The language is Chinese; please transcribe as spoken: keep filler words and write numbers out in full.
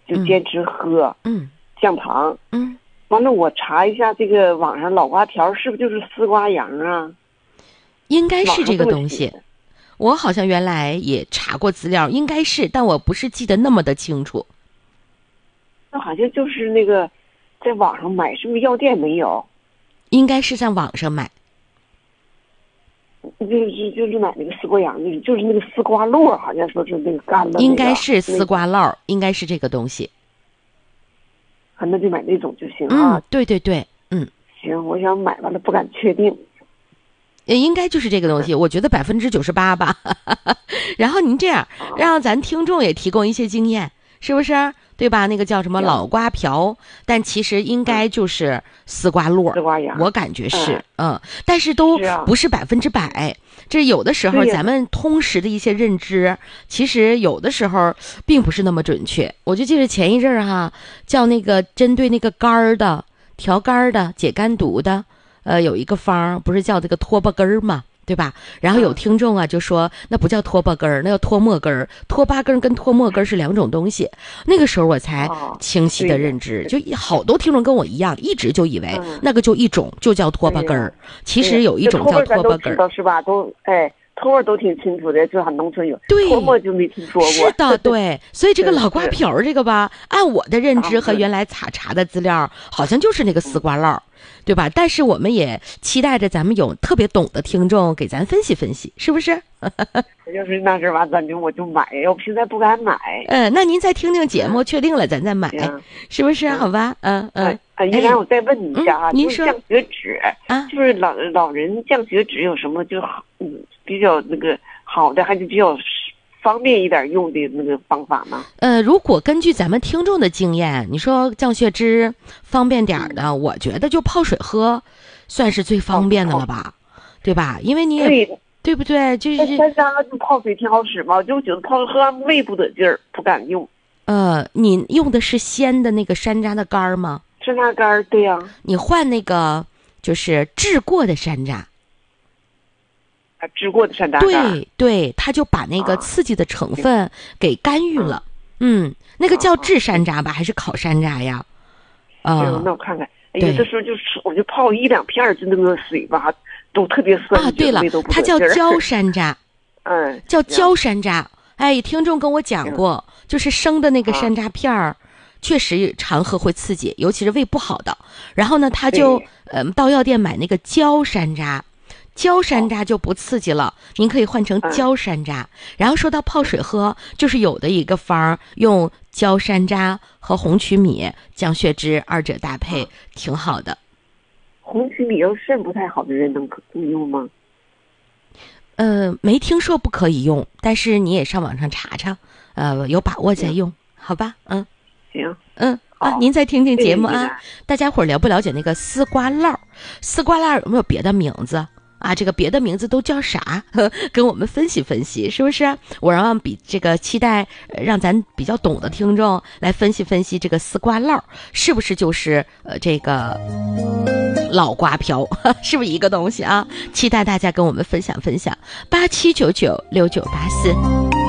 就坚持喝， 嗯， 降糖， 嗯， 完了我查一下这个网上老瓜条是不是就是丝瓜瓤啊？ 应该是这个东西。 网上这么写的我好像原来也查过资料，应该是，但我不是记得那么的清楚。 那好像就是那个在网上买，是不是药店没有？ 应该是在网上买。 就是就是买那个丝瓜瓤，就是就是那个丝瓜络，好像说是那个干的、那个。 应该是丝瓜烙，应该是这个东西。 那那就买那种就行啊。 嗯，对对对，嗯。 行，我想买完了不敢确定。 应该就是这个东西，我觉得百分之九十八吧。然后您这样，让咱听众也提供一些经验，是不是？对吧？那个叫什么老瓜瓢，但其实应该就是丝瓜络， 丝瓜瓤， 我感觉是，嗯，但是都不是百分之百。这有的时候咱们通识的一些认知，其实有的时候并不是那么准确。我就记得前一阵儿哈，叫那个针对那个肝儿的、调肝儿的、解肝毒的。呃，有一个方不是叫这个脱巴根儿嘛，对吧？然后有听众啊就说，那不叫脱巴根儿，那叫脱末根儿。脱巴根儿跟脱末根儿是两种东西。那个时候我才清晰的认知，就好多听众跟我一样，一直就以为那个就一种就叫脱巴根儿，其实有一种叫脱巴根儿，是吧？都哎。脱都挺清楚的，就很农村有。 对， 脱末就没听说过。 是的，对。所以这个老瓜瓢这个吧，按我的认知和原来查查的资料，好像就是那个丝瓜烙，对吧？但是我们也期待着咱们有特别懂的听众给咱分析分析，是不是？ 要是那时候完，咱就我就买，要不现在不敢买。 嗯，那您再听听节目，确定了咱再买，是不是？好吧，嗯嗯。 啊，依然我再问你一下啊， 您说降血脂啊，就是老老人降血脂有什么就好，嗯，比较那个好的，还是比较方便一点用的那个方法吗？ 呃，如果根据咱们听众的经验，你说降血脂方便点的，嗯、我觉得就泡水喝，算是最方便的了吧，哦、对吧？因为你也对, 对不对？就是山楂就泡水挺好使嘛，就觉得泡喝完胃不得劲儿，不敢用。 呃，你用的是鲜的那个山楂的干儿吗？ 山楂干儿，对呀、啊。 你换那个就是制过的山楂。 啊，制过的山楂干。 对对，他就把那个刺激的成分给干预了。啊、嗯，那个叫制山楂吧，还是烤山楂呀？啊、 呃，那我看看，有的时候就是我就泡一两片儿，就那个水吧，都特别酸。 啊，对了，它叫焦山楂。 嗯， 叫焦山楂。哎，听众跟我讲过，就是生的那个山楂片儿。啊确实常喝会刺激，尤其是胃不好的。然后呢，他就呃到药店买那个焦山楂，焦山楂就不刺激了，您可以换成焦山楂。嗯、然后说到泡水喝，就是有的一个方用焦山楂和红曲米降血脂，二者搭配、嗯、挺好的。 红曲米要肾不太好的人能能用吗？ 呃，没听说不可以用，但是你也上网上查查，呃，有把握再用，嗯、好吧？嗯。 行， 嗯啊，您再听听节目啊。大家伙儿了不了解那个丝瓜烙？丝瓜烙有没有别的名字啊？这个别的名字都叫啥？跟我们分析分析，是不是？我让比这个期待，呃、让咱比较懂的听众来分析分析这个丝瓜烙是不是就是呃这个老瓜瓢，是不是一个东西啊？期待大家跟我们分享分享。八七九九六九八四。